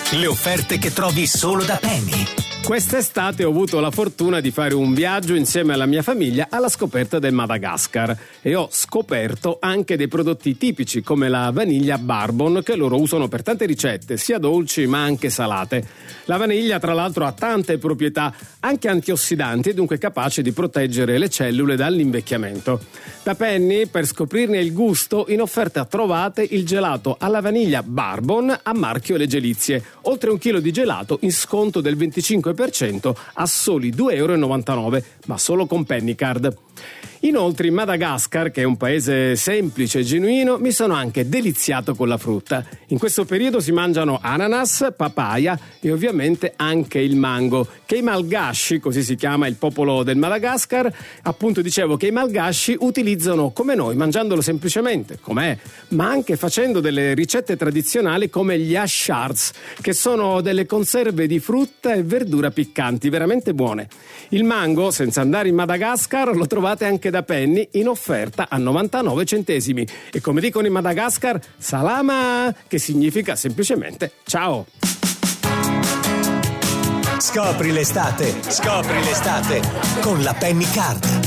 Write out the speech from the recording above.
Le offerte che trovi solo da Penny. Quest'estate ho avuto la fortuna di fare un viaggio insieme alla mia famiglia alla scoperta del Madagascar e ho scoperto anche dei prodotti tipici come la vaniglia bourbon che loro usano per tante ricette, sia dolci ma anche salate. La vaniglia tra l'altro ha tante proprietà anche antiossidanti e dunque capace di proteggere le cellule dall'invecchiamento. Da Penny, per scoprirne il gusto, in offerta trovate il gelato alla vaniglia bourbon a marchio Le Gelizie, oltre 1 chilo di gelato in sconto del 25% a soli 2,99 €, ma solo con Pennycard. Inoltre in Madagascar, che è un paese semplice e genuino, mi sono anche deliziato con la frutta. In questo periodo si mangiano ananas, papaya e ovviamente anche il mango, che i malgashi, così si chiama il popolo del Madagascar, appunto dicevo che i malgashi utilizzano come noi, mangiandolo semplicemente, com'è, ma anche facendo delle ricette tradizionali come gli ashards, che sono delle conserve di frutta e verdura piccanti, veramente buone. Il mango, senza andare in Madagascar, lo trovate anche da Penny in offerta a 99 centesimi e come dicono in Madagascar, salama, che significa semplicemente ciao. Scopri l'estate con la Pennycard.